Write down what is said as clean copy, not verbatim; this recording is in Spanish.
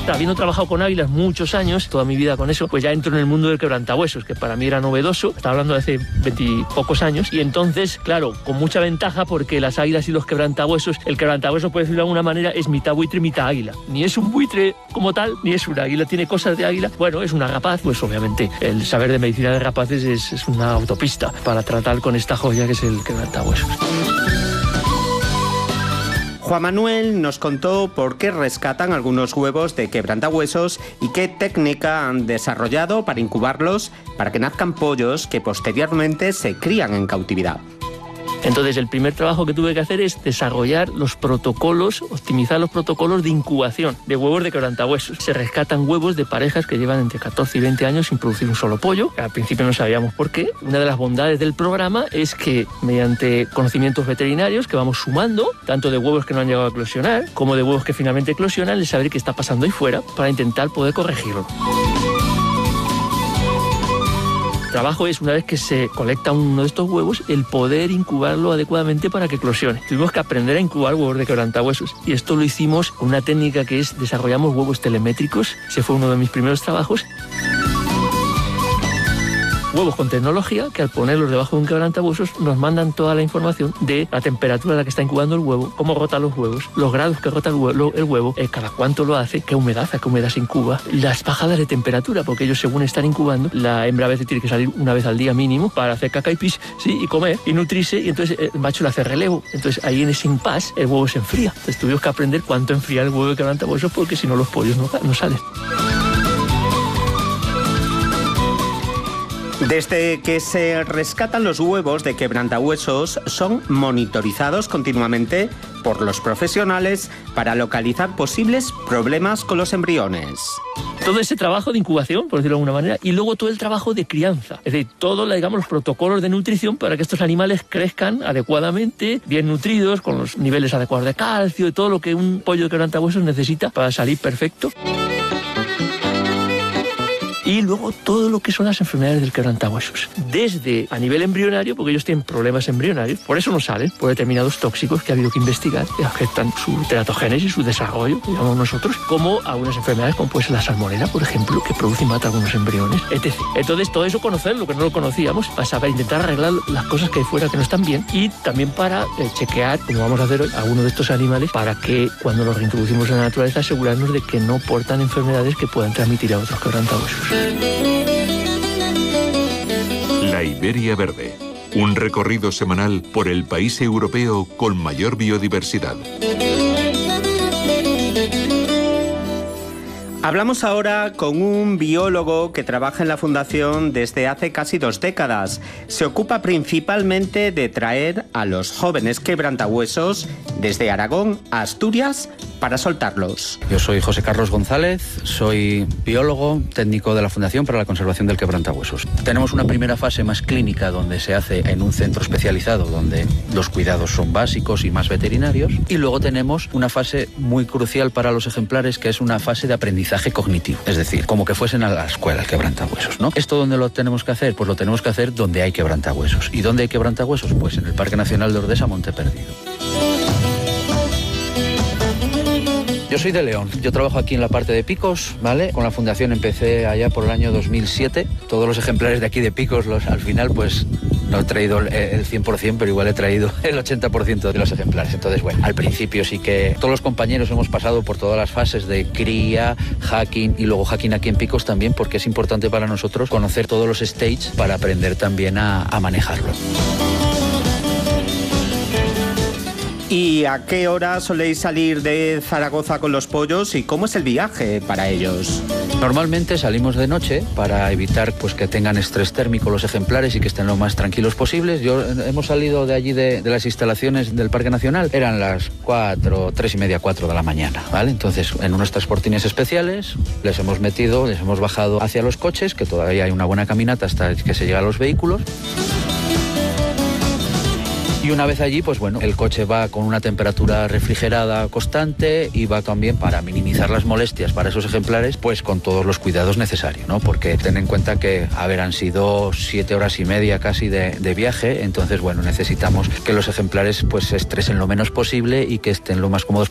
Habiendo trabajado con águilas muchos años, toda mi vida con eso, pues ya entro en el mundo del quebrantahuesos, que para mí era novedoso. Estaba hablando de hace 20 y pocos años. Y entonces, claro, con mucha ventaja, porque las águilas y los quebrantahuesos, el quebrantahuesos, por decirlo de alguna manera, es mitad buitre y mitad águila. Ni es un buitre como tal, ni es una águila. Tiene cosas de águila. Bueno, es una rapaz. Pues obviamente el saber de medicina de rapaces es una autopista para tratar con esta joya que es el quebrantahuesos. Juan Manuel nos contó por qué rescatan algunos huevos de quebrantahuesos y qué técnica han desarrollado para incubarlos para que nazcan pollos que posteriormente se crían en cautividad. Entonces, el primer trabajo que tuve que hacer es desarrollar los protocolos, optimizar los protocolos de incubación de huevos de quebrantahuesos. Se rescatan huevos de parejas que llevan entre 14 y 20 años sin producir un solo pollo. Al principio no sabíamos por qué. Una de las bondades del programa es que, mediante conocimientos veterinarios que vamos sumando, tanto de huevos que no han llegado a eclosionar, como de huevos que finalmente eclosionan, el saber qué está pasando ahí fuera para intentar poder corregirlo. El trabajo es, una vez que se colecta uno de estos huevos, el poder incubarlo adecuadamente para que eclosione. Tuvimos que aprender a incubar huevos de quebrantahuesos y esto lo hicimos con una técnica que es desarrollamos huevos telemétricos. Ese fue uno de mis primeros trabajos. Huevos con tecnología que al ponerlos debajo de un quebrantahuesos nos mandan toda la información de la temperatura a la que está incubando el huevo, cómo rota los huevos, los grados que rota el huevo, cada cuánto lo hace, a qué humedad se incuba, las bajadas de temperatura, porque ellos según están incubando, la hembra a veces tiene que salir una vez al día mínimo para hacer caca y pis, sí, y comer y nutrirse, y entonces el macho le hace relevo. Entonces ahí en ese impasse el huevo se enfría. Entonces tuvimos que aprender cuánto enfriar el huevo de quebrantahuesos porque si no los pollos no salen. Desde que se rescatan los huevos de quebrantahuesos, son monitorizados continuamente por los profesionales para localizar posibles problemas con los embriones. Todo ese trabajo de incubación, por decirlo de alguna manera, y luego todo el trabajo de crianza. Es decir, todos los protocolos de nutrición para que estos animales crezcan adecuadamente, bien nutridos, con los niveles adecuados de calcio y todo lo que un pollo de quebrantahuesos necesita para salir perfecto. Y luego todo lo que son las enfermedades del quebrantahuesos. Desde a nivel embrionario, porque ellos tienen problemas embrionarios, por eso no salen, por determinados tóxicos que ha habido que investigar, que afectan su teratogénesis, su desarrollo, digamos nosotros, como algunas enfermedades como puede ser la salmonela, por ejemplo, que produce y mata algunos embriones, etc. Entonces todo eso conocerlo, que no lo conocíamos, para saber intentar arreglar las cosas que hay fuera que no están bien y también para chequear, como vamos a hacer hoy, a algunos de estos animales para que cuando los reintroducimos en la naturaleza asegurarnos de que no portan enfermedades que puedan transmitir a otros quebrantahuesos. La Iberia Verde, un recorrido semanal por el país europeo con mayor biodiversidad. Hablamos ahora con un biólogo que trabaja en la Fundación desde hace casi 2 décadas. Se ocupa principalmente de traer a los jóvenes quebrantahuesos desde Aragón a Asturias para soltarlos. Yo soy José Carlos González, soy biólogo técnico de la Fundación para la Conservación del Quebrantahuesos. Tenemos una primera fase más clínica donde se hace en un centro especializado donde los cuidados son básicos y más veterinarios, y luego tenemos una fase muy crucial para los ejemplares que es una fase de aprendizaje cognitivo, es decir, como que fuesen a la escuela el quebrantahuesos, ¿no? ¿Esto dónde lo tenemos que hacer? Pues lo tenemos que hacer donde hay quebrantahuesos. ¿Y dónde hay quebrantahuesos? Pues en el Parque Nacional de Ordesa Monte Perdido. Yo soy de León, yo trabajo aquí en la parte de picos, ¿vale? Con la fundación empecé allá por el año 2007. Todos los ejemplares de aquí de picos, al final, pues no he traído el 100%, pero igual he traído el 80% de los ejemplares. Entonces, bueno, al principio sí que todos los compañeros hemos pasado por todas las fases de cría, hacking y luego hacking aquí en picos también, porque es importante para nosotros conocer todos los stages para aprender también a manejarlo. ¿Y a qué hora soléis salir de Zaragoza con los pollos y cómo es el viaje para ellos? Normalmente salimos de noche para evitar pues, que tengan estrés térmico los ejemplares y que estén lo más tranquilos posibles. Hemos salido de allí de las instalaciones del Parque Nacional, eran las 3:30, 4 de la mañana, ¿vale? Entonces, en unos transportines especiales les hemos bajado hacia los coches, que todavía hay una buena caminata hasta que se llega a los vehículos. Y una vez allí, pues bueno, el coche va con una temperatura refrigerada constante y va también para minimizar las molestias para esos ejemplares, pues con todos los cuidados necesarios, ¿no? Porque ten en cuenta que, han sido 7 horas y media casi de viaje, entonces, bueno, necesitamos que los ejemplares pues se estresen lo menos posible y que estén lo más cómodos